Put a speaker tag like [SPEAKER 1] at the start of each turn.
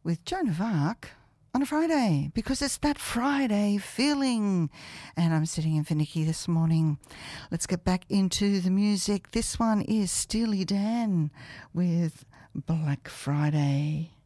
[SPEAKER 1] with Joan of Arc on a Friday, because it's that Friday feeling. And I'm sitting in Finicky this morning. Let's get back into the music. This one is Steely Dan with Black Friday.